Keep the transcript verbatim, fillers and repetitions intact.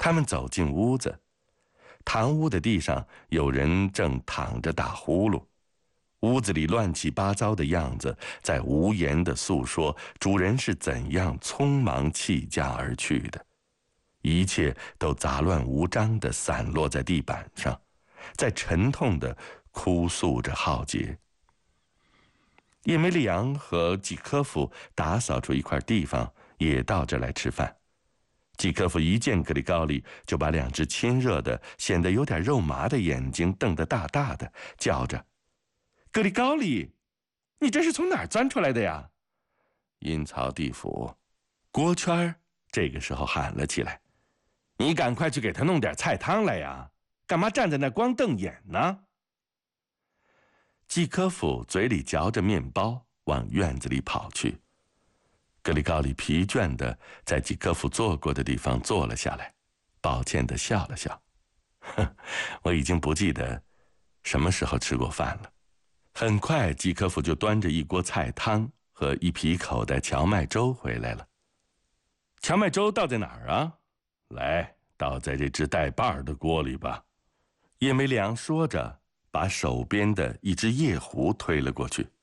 他们走进屋子，堂屋的地上有人正躺着打呼噜，屋子里乱七八糟的样子在无言地诉说主人是怎样匆忙弃家而去的。一切都杂乱无章地散落在地板上，在沉痛地哭诉着浩劫。叶梅里昂和季科夫打扫出一块地方，也到这来吃饭。季科夫一见格里高利，就把两只亲热的、显得有点肉麻的眼睛瞪得大大的，叫着：“格里高利，你这是从哪儿钻出来的呀？”阴曹地府，郭圈这个时候喊了起来：“你赶快去给他弄点菜汤来呀！干嘛站在那光瞪眼呢？”季科夫嘴里嚼着面包，往院子里跑去。格里高利疲倦地在季科夫坐过的地方坐了下来，抱歉地笑了笑：“哼，我已经不记得什么时候吃过饭了。”很快，季科夫就端着一锅菜汤和一皮口的荞麦粥回来了。“荞麦粥倒在哪儿啊？来，倒在这只带把儿的锅里吧。”叶梅里昂说着，把手边的一只夜壶推了过去。